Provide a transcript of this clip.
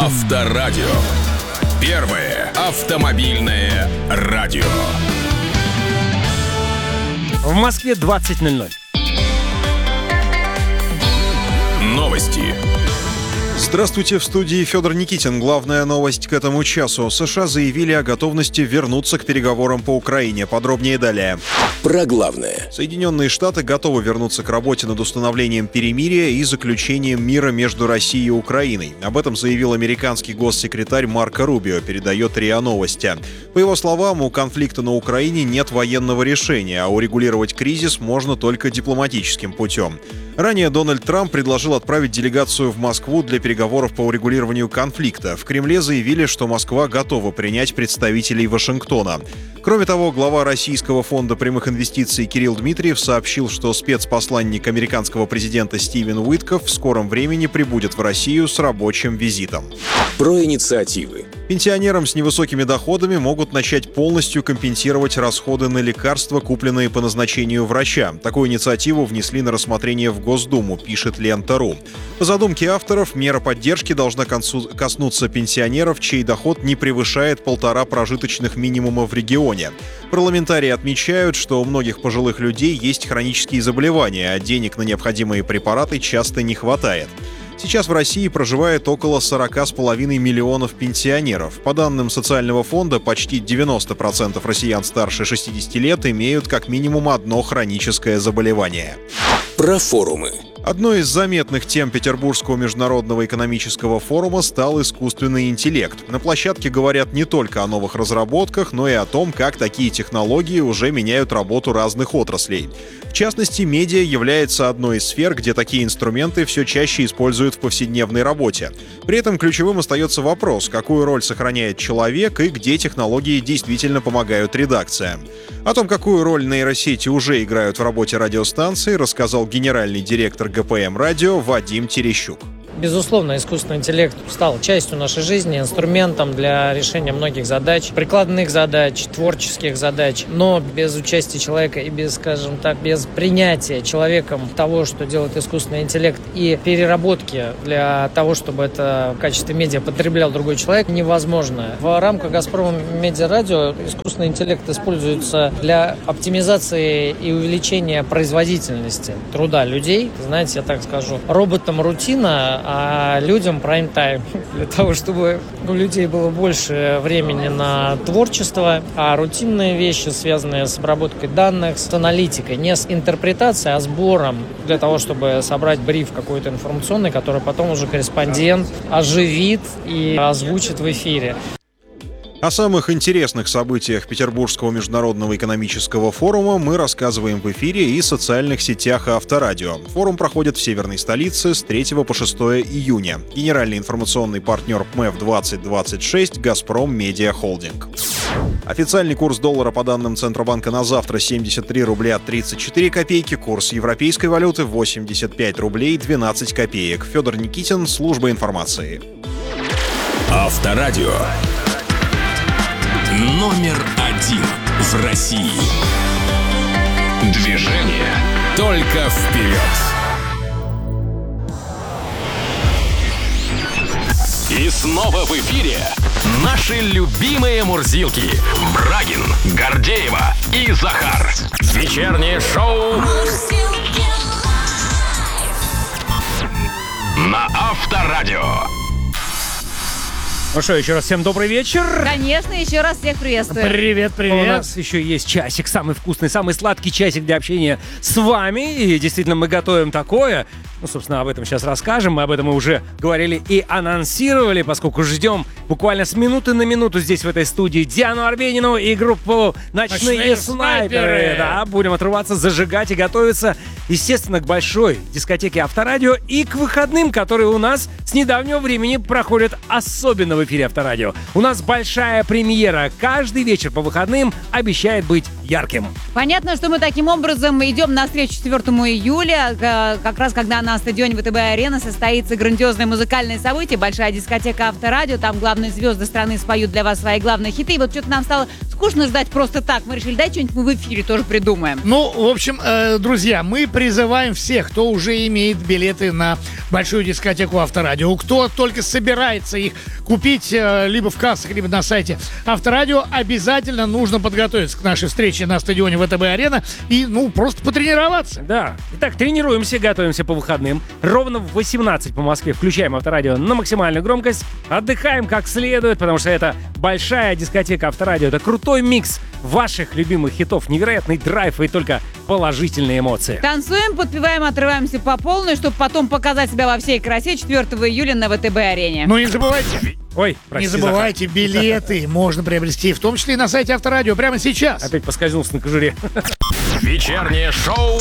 Авторадио. Первое автомобильное радио. В Москве 20:00. Новости. Здравствуйте, в студии Федор Никитин. Главная новость к этому часу. США заявили о готовности вернуться к переговорам по Украине. Подробнее далее. Про главное. Соединенные Штаты готовы вернуться к работе над установлением перемирия и заключением мира между Россией и Украиной. Об этом заявил американский госсекретарь Марко Рубио, передает РИА Новости. По его словам, у конфликта на Украине нет военного решения, а урегулировать кризис можно только дипломатическим путем. Ранее Дональд Трамп предложил отправить делегацию в Москву для переговоров по урегулированию конфликта. В Кремле заявили, что Москва готова принять представителей Вашингтона. Кроме того, глава Российского фонда прямых инвестиций Кирилл Дмитриев сообщил, что спецпосланник американского президента Стивен Уитков в скором времени прибудет в Россию с рабочим визитом. Про инициативы. Пенсионерам с невысокими доходами могут начать полностью компенсировать расходы на лекарства, купленные по назначению врача. Такую инициативу внесли на рассмотрение в Госдуму, пишет Лента.ру. По задумке авторов, мера поддержки должна коснуться пенсионеров, чей доход не превышает 1,5 прожиточных минимума в регионе. Парламентарии отмечают, что у многих пожилых людей есть хронические заболевания, а денег на необходимые препараты часто не хватает. Сейчас в России проживает около 40,5 миллионов пенсионеров. По данным социального фонда, почти 90% россиян старше 60 лет имеют как минимум одно хроническое заболевание. Про форумы. Одной из заметных тем Петербургского международного экономического форума стал искусственный интеллект. На площадке говорят не только о новых разработках, но и о том, как такие технологии уже меняют работу разных отраслей. В частности, медиа является одной из сфер, где такие инструменты все чаще используют в повседневной работе. При этом ключевым остается вопрос, какую роль сохраняет человек и где технологии действительно помогают редакциям. О том, какую роль нейросети уже играют в работе радиостанции, рассказал генеральный директор ГПМ Радио Вадим Терещук. Безусловно, искусственный интеллект стал частью нашей жизни, инструментом для решения многих задач, прикладных задач, творческих задач. Но без участия человека и без, скажем так, без принятия человеком того, что делает искусственный интеллект, и переработки для того, чтобы это в качестве медиа потреблял другой человек, невозможно. В рамках «Газпрома Медиа Радио» искусственный интеллект используется для оптимизации и увеличения производительности труда людей. Знаете, я так скажу, роботам рутина, а людям прайм-тайм, для того, чтобы у людей было больше времени на творчество, а рутинные вещи, связанные с обработкой данных, с аналитикой, не с интерпретацией, а сбором, для того, чтобы собрать бриф какой-то информационный, который потом уже корреспондент оживит и озвучит в эфире. О самых интересных событиях Петербургского международного экономического форума мы рассказываем в эфире и социальных сетях Авторадио. Форум проходит в северной столице с 3 по 6 июня. Генеральный информационный партнер ПМЭФ 2026 «Газпром Медиа Холдинг». Официальный курс доллара по данным Центробанка на завтра 73 рубля 34 копейки, курс европейской валюты 85 рублей 12 копеек. Федор Никитин, служба информации. Авторадио. Номер 1 в России. Движение только вперед. И снова в эфире наши любимые мурзилки Брагин, Гордеева и Захар. Вечернее шоу на Авторадио. Ну что, еще раз всем добрый вечер. Конечно, еще раз всех приветствую. Привет. У нас еще есть часик, самый вкусный, самый сладкий часик для общения с вами. И действительно, мы готовим такое. Ну, собственно, об этом сейчас расскажем. Мы об этом уже говорили и анонсировали, поскольку ждем буквально с минуты на минуту здесь, в этой студии, Диану Арбенину и группу «Ночные снайперы». Да, будем отрываться, зажигать и готовиться, естественно, к большой дискотеке Авторадио и к выходным, которые у нас с недавнего времени проходят особенно в эфире Авторадио. У нас большая премьера. Каждый вечер по выходным обещает быть ярким. Понятно, что мы таким образом идем навстречу 4 июля, как раз когда на стадионе ВТБ-арена состоится грандиозное музыкальное событие, большая дискотека Авторадио, там главные звезды страны споют для вас свои главные хиты, и вот что-то нам стало скучно ждать просто так, мы решили, дать что-нибудь мы в эфире тоже придумаем. Ну, в общем, друзья, мы призываем всех, кто уже имеет билеты на большую дискотеку Авторадио, кто только собирается их купить либо в кассах, либо на сайте Авторадио, обязательно нужно подготовиться к нашей встрече на стадионе ВТБ-арена и, просто потренироваться. Да. Итак, тренируемся, готовимся по выходным. Ровно в 18 по Москве включаем Авторадио на максимальную громкость. Отдыхаем как следует, потому что это большая дискотека Авторадио. Это крутой микс ваших любимых хитов, невероятный драйв и только положительные эмоции. Танцуем, подпеваем, отрываемся по полной, чтобы потом показать себя во всей красе 4 июля на ВТБ-арене. Ну, не забывайте. Ой, прости, Не забывайте, билеты можно приобрести, в том числе и на сайте Авторадио, прямо сейчас. Захар. Опять поскользнулся на кожуре. Вечернее шоу